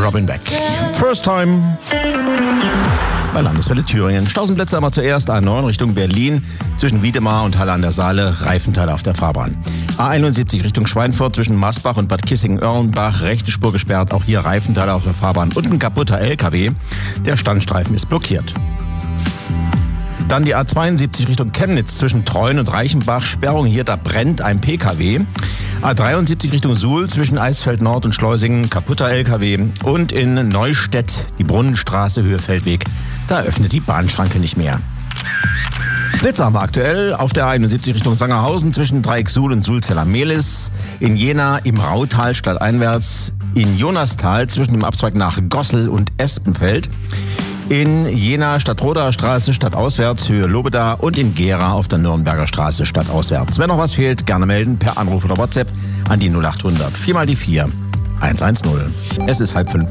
Robin Beck. First Time bei Landeswelle Thüringen. Stausenplätze aber zuerst A9 Richtung Berlin. Zwischen Wiedemar und Halle an der Saale Reifenteile auf der Fahrbahn. A71 Richtung Schweinfurt zwischen Masbach und Bad Kissingen-Oerlenbach. Rechte Spur gesperrt, auch hier Reifenteile auf der Fahrbahn und ein kaputter LKW. Der Standstreifen ist blockiert. Dann die A72 Richtung Chemnitz zwischen Treuen und Reichenbach. Sperrung hier, da brennt ein PKW. A73 Richtung Suhl zwischen Eisfeld Nord und Schleusingen. Kaputter LKW. Und in Neustedt die Brunnenstraße, Höhe Feldweg. Da öffnet die Bahnschranke nicht mehr. Blitze haben wir aktuell auf der A71 Richtung Sangerhausen zwischen Dreieck Suhl und Sulzeller-Mehlis. In Jena im Rautal stadteinwärts. In Jonastal zwischen dem Abzweig nach Gossel und Espenfeld. In Jena Stadtroder Straße stadtauswärts, Höhe Lobeda und in Gera auf der Nürnberger Straße stadtauswärts. Wenn noch was fehlt, gerne melden per Anruf oder WhatsApp an die 0800 4 mal die 4 110. Es ist 4:30.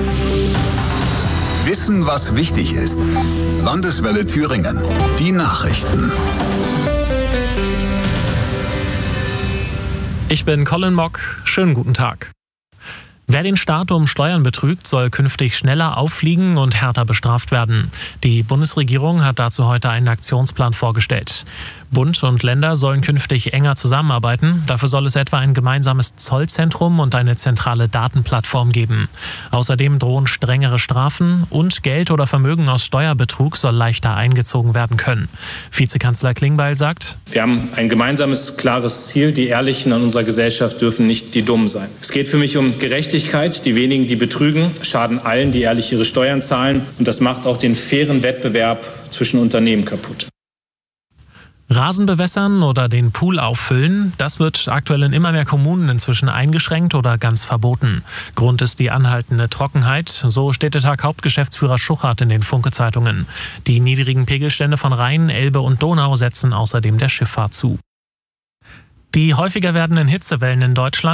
Wissen, was wichtig ist. Landeswelle Thüringen. Die Nachrichten. Ich bin Colin Mock. Schönen guten Tag. Wer den Staat um Steuern betrügt, soll künftig schneller auffliegen und härter bestraft werden. Die Bundesregierung hat dazu heute einen Aktionsplan vorgestellt. Bund und Länder sollen künftig enger zusammenarbeiten. Dafür soll es etwa ein gemeinsames Zollzentrum und eine zentrale Datenplattform geben. Außerdem drohen strengere Strafen und Geld oder Vermögen aus Steuerbetrug soll leichter eingezogen werden können. Vizekanzler Klingbeil sagt: Wir haben ein gemeinsames, klares Ziel. Die Ehrlichen an unserer Gesellschaft dürfen nicht die Dummen sein. Es geht für mich um Gerechtigkeit. Die wenigen, die betrügen, schaden allen, die ehrlich ihre Steuern zahlen. Und das macht auch den fairen Wettbewerb zwischen Unternehmen kaputt. Rasen bewässern oder den Pool auffüllen, das wird aktuell in immer mehr Kommunen inzwischen eingeschränkt oder ganz verboten. Grund ist die anhaltende Trockenheit, so Städtetag-Hauptgeschäftsführer Schuchart in den Funke-Zeitungen. Die niedrigen Pegelstände von Rhein, Elbe und Donau setzen außerdem der Schifffahrt zu. Die häufiger werdenden Hitzewellen in Deutschland